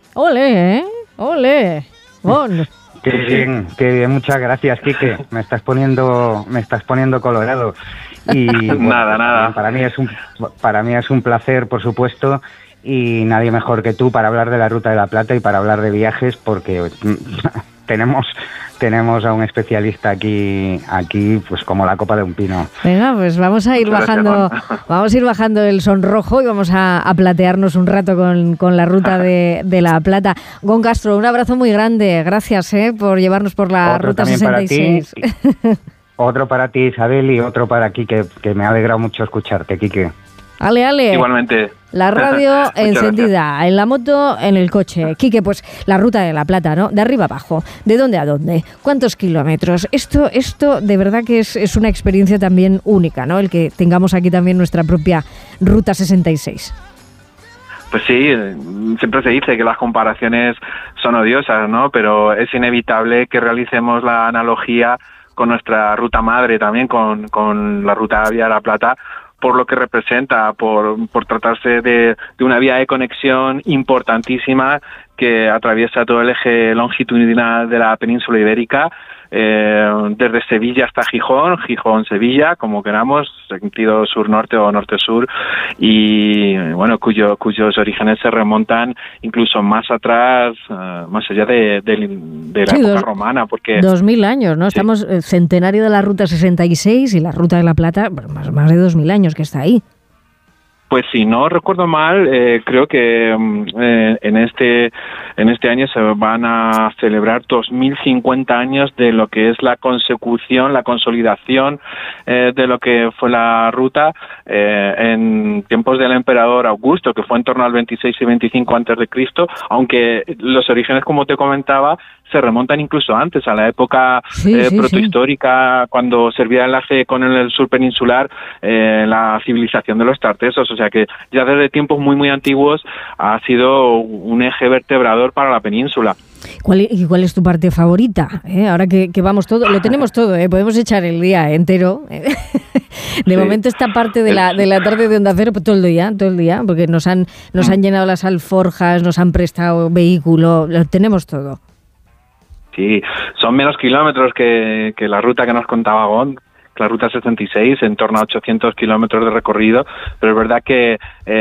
Ole, ¿eh? Ole. Bon. Qué bien, muchas gracias, Quique. Me estás poniendo colorado. Y bueno, nada. Para mí es un placer, por supuesto, y nadie mejor que tú para hablar de la Ruta de la Plata y para hablar de viajes, porque tenemos a un especialista aquí pues como la copa de un pino. Venga, pues vamos a ir bajando el sonrojo y vamos a platearnos un rato con la Ruta de la Plata. Gon Castro, un abrazo muy grande. Gracias por llevarnos por la Ruta 66. Para ti, otro para ti, Isabel, y otro para Quique, que me ha alegrado mucho escucharte, Quique. Ale. Igualmente. La radio encendida, gracias. En la moto, en el coche. Quique, pues la Ruta de la Plata, ¿no? De arriba abajo. ¿De dónde a dónde? ¿Cuántos kilómetros? Esto de verdad que es una experiencia también única, ¿no? El que tengamos aquí también nuestra propia Ruta 66. Pues sí, siempre se dice que las comparaciones son odiosas, ¿no? Pero es inevitable que realicemos la analogía con nuestra ruta madre también, con la Ruta Vía de la Plata, por lo que representa, por tratarse de una vía de conexión importantísima que atraviesa todo el eje longitudinal de la península ibérica, desde Sevilla hasta Gijón-Sevilla, como queramos, sentido sur-norte o norte-sur, y bueno, cuyos orígenes se remontan incluso más atrás, más allá de la época romana, porque 2000 años, ¿no? Sí. Estamos centenario de la Ruta 66 y la Ruta de la Plata, más de 2000 años que está ahí. Pues si no recuerdo mal, creo que en este año se van a celebrar 2050 años de lo que es la consecución, la consolidación de lo que fue la ruta en tiempos del emperador Augusto, que fue en torno al 26 y 25 antes de Cristo, aunque los orígenes, como te comentaba, se remontan incluso antes, a la época protohistórica, cuando servía de enlace con el sur peninsular, la civilización de los tartesos. O sea que ya desde tiempos muy, muy antiguos ha sido un eje vertebrador para la península. ¿Cuál es tu parte favorita? Ahora que vamos todo, lo tenemos todo, podemos echar el día entero. De momento esta parte de la tarde de Onda Cero, pues todo el día, porque nos han llenado las alforjas, nos han prestado vehículo, lo tenemos todo. Sí, son menos kilómetros que la ruta que nos contaba Gon, la Ruta 66, en torno a 800 kilómetros de recorrido, pero es verdad que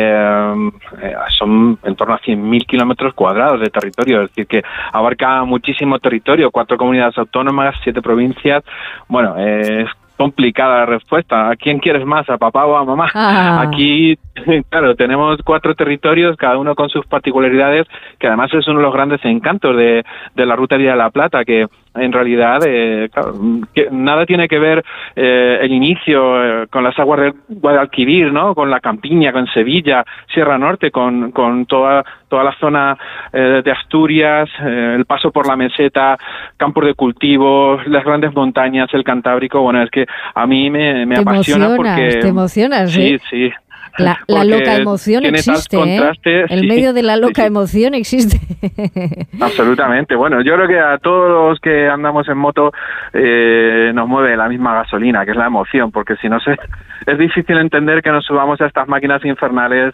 son en torno a 100.000 kilómetros cuadrados de territorio, es decir, que abarca muchísimo territorio, 4 comunidades autónomas, 7 provincias. Bueno, es complicada la respuesta. ¿A quién quieres más? ¿A papá o a mamá? Aquí, claro, tenemos 4 territorios, cada uno con sus particularidades, que además es uno de los grandes encantos de la Ruta Vía de la Plata, que en realidad claro, que nada tiene que ver el inicio con las aguas del Guadalquivir, ¿no? Con la Campiña, con Sevilla, Sierra Norte, con toda la zona de Asturias, el paso por la meseta, campos de cultivo, las grandes montañas, el Cantábrico. Bueno, es que a mí me apasiona porque... Te emocionas, ¿eh? Sí. La loca emoción existe, El medio de la loca emoción existe. Absolutamente. Bueno, yo creo que a todos los que andamos en moto nos mueve la misma gasolina, que es la emoción, porque si no es difícil entender que nos subamos a estas máquinas infernales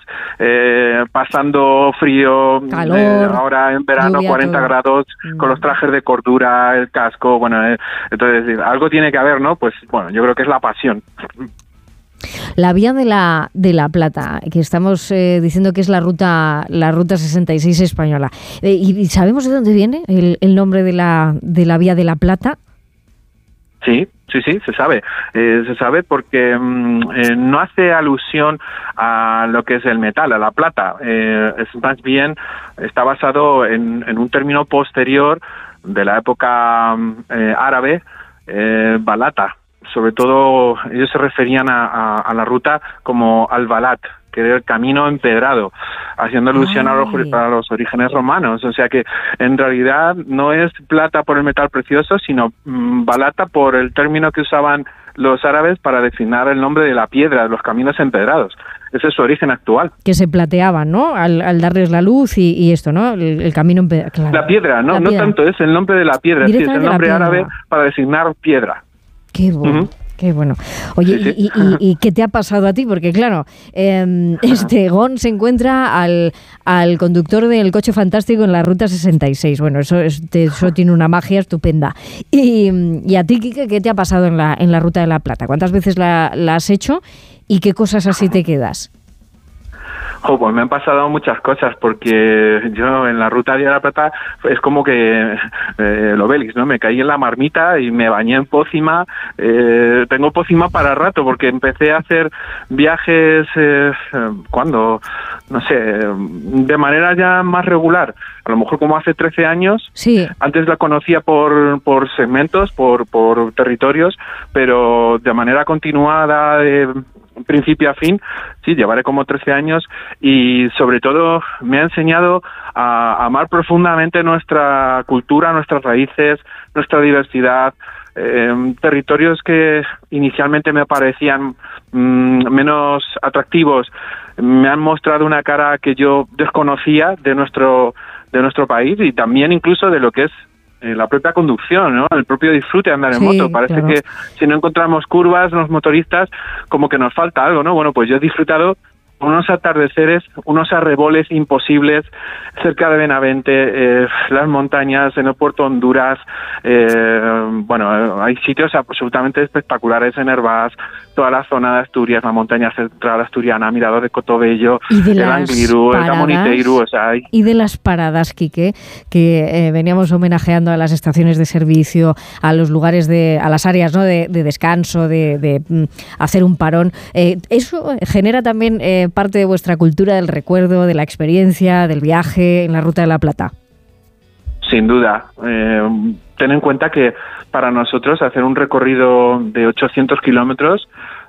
pasando frío, calor, ahora en verano, lluvia, 40 grados, con los trajes de cordura, el casco, bueno, entonces algo tiene que haber, ¿no? Pues bueno, yo creo que es la pasión. La Vía de la Plata, que estamos diciendo que es la ruta 66 española. ¿Y sabemos de dónde viene el nombre de la Vía de la Plata? Sí, se sabe. Se sabe porque no hace alusión a lo que es el metal, a la plata. Es más bien, está basado en un término posterior de la época árabe, balata. Sobre todo ellos se referían a la ruta como al-Balat, que era el camino empedrado, haciendo alusión a los orígenes romanos. O sea que en realidad no es plata por el metal precioso, sino balata por el término que usaban los árabes para designar el nombre de la piedra, de los caminos empedrados. Ese es su origen actual. Que se plateaban, ¿no? Al darles la luz y esto, ¿no? El camino empedrado. Claro. La piedra, no tanto es el nombre de la piedra, sí, es el nombre árabe para designar piedra. Qué bueno. Qué bueno. Oye, Sí. ¿Y qué te ha pasado a ti? Porque claro, Gon se encuentra al conductor del coche fantástico en la Ruta 66. Bueno, eso tiene una magia estupenda. Y a ti, Quique, ¿qué te ha pasado en la Ruta de la Plata? ¿Cuántas veces la has hecho y qué cosas así te quedas? Pues me han pasado muchas cosas, porque yo en la Ruta de la Plata es como que el Obélix, ¿no? Me caí en la marmita y me bañé en pócima. Tengo pócima para rato, porque empecé a hacer viajes cuando, no sé, de manera ya más regular. A lo mejor como hace 13 años. Sí. Antes la conocía por segmentos, por territorios, pero de manera continuada, principio a fin, sí, llevaré como 13 años, y sobre todo me ha enseñado a amar profundamente nuestra cultura, nuestras raíces, nuestra diversidad. Territorios que inicialmente me parecían menos atractivos me han mostrado una cara que yo desconocía de nuestro país, y también incluso de lo que es la propia conducción, ¿no? El propio disfrute de andar en moto. Parece claro que si no encontramos curvas, los motoristas, como que nos falta algo, ¿no? Bueno, pues yo he disfrutado unos atardeceres, unos arreboles imposibles cerca de Benavente, las montañas en el puerto de Honduras. Bueno, hay sitios absolutamente espectaculares en Herbás, toda la zona de Asturias, la montaña central asturiana, Mirador de Cotobello, el Angliru, el Gamoniteiru, o sea, y de las paradas, Quique, que veníamos homenajeando a las estaciones de servicio, a los lugares a las áreas, ¿no?, de descanso, de hacer un parón. Eso genera también parte de vuestra cultura del recuerdo, de la experiencia, del viaje en la Ruta de la Plata. Sin duda. Ten en cuenta que para nosotros hacer un recorrido de 800 kilómetros,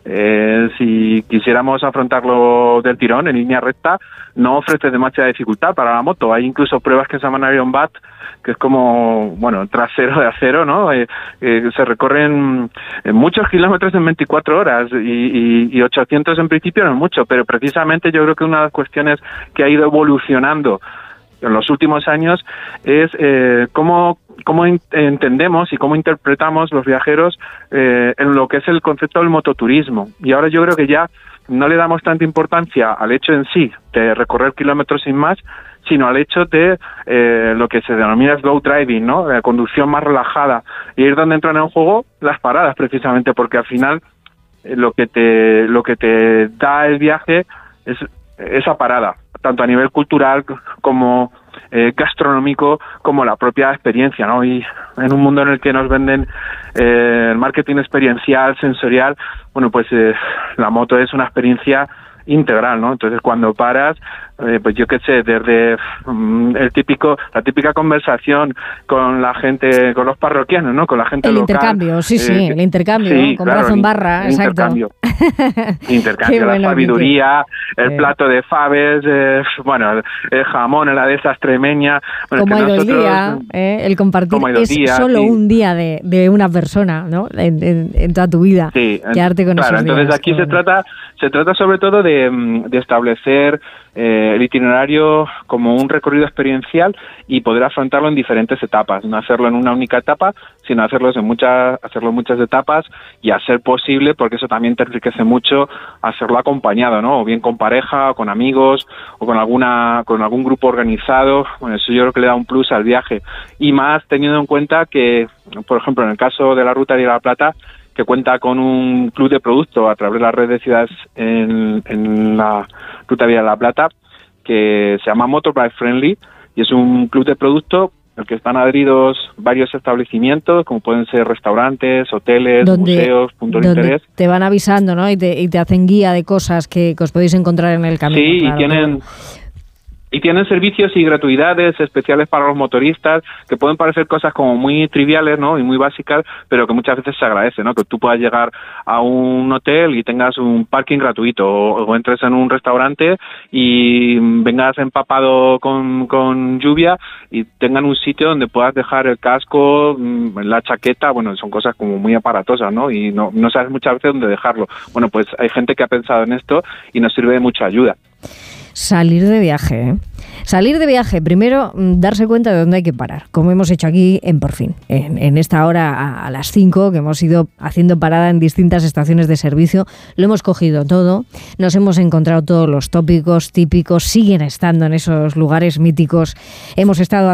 si quisiéramos afrontarlo del tirón, en línea recta, no ofrece demasiada dificultad para la moto. Hay incluso pruebas que se llaman Iron Bat, que es como, bueno, trasero de acero, ¿no? Se recorren muchos kilómetros en 24 horas y 800 en principio no es mucho, pero precisamente yo creo que una de las cuestiones que ha ido evolucionando en los últimos años es cómo entendemos y cómo interpretamos los viajeros en lo que es el concepto del mototurismo. Y ahora yo creo que ya no le damos tanta importancia al hecho en sí de recorrer kilómetros sin más, sino al hecho de lo que se denomina slow driving, ¿no? La conducción más relajada. Y es donde entran en juego las paradas, precisamente, porque al final lo que te da el viaje es esa parada, tanto a nivel cultural como gastronómico, como la propia experiencia, ¿no? Y en un mundo en el que nos venden el marketing experiencial, sensorial, bueno, pues la moto es una experiencia integral, ¿no? Entonces, cuando paras, pues yo qué sé, desde la típica conversación con la gente, con los parroquianos, ¿no? Con la gente local. El intercambio, el intercambio, sí, ¿no? Con claro, brazo en barra, el exacto. Intercambio, la sabiduría, el plato de faves, bueno, el jamón, la de esa extremeña. Bueno, como ha ido el día, el compartir es solo un día de una persona, ¿no? En toda tu vida. Sí, quedarte con claro, esos días. Entonces aquí se trata sobre todo de establecer el itinerario como un recorrido experiencial y poder afrontarlo en diferentes etapas, no hacerlo en una única etapa, sino hacerlo en muchas etapas, y a ser posible, porque eso también te enriquece mucho, hacerlo acompañado, ¿no? O bien con pareja, o con amigos, o con algún grupo organizado. Bueno, eso yo creo que le da un plus al viaje, y más teniendo en cuenta que, por ejemplo, en el caso de la Ruta de la Plata, que cuenta con un club de producto a través de la red de ciudades en la Ruta Vía de la Plata, que se llama Motorbike Friendly, y es un club de producto en el que están adheridos varios establecimientos, como pueden ser restaurantes, hoteles, museos, puntos de interés. Te van avisando, ¿no? Y te hacen guía de cosas que os podéis encontrar en el camino. Sí, claro, y tienen servicios y gratuidades especiales para los motoristas, que pueden parecer cosas como muy triviales, ¿no? Y muy básicas, pero que muchas veces se agradece, ¿no? Que tú puedas llegar a un hotel y tengas un parking gratuito, o entres en un restaurante y vengas empapado con lluvia y tengan un sitio donde puedas dejar el casco, la chaqueta. Bueno, son cosas como muy aparatosas, ¿no? Y no sabes muchas veces dónde dejarlo. Bueno, pues hay gente que ha pensado en esto y nos sirve de mucha ayuda. salir de viaje, ¿eh? Salir de viaje, primero darse cuenta de dónde hay que parar, como hemos hecho aquí en Por Fin, en esta hora a las 5, que hemos ido haciendo parada en distintas estaciones de servicio, lo hemos cogido todo, nos hemos encontrado todos los tópicos típicos, siguen estando en esos lugares míticos, hemos estado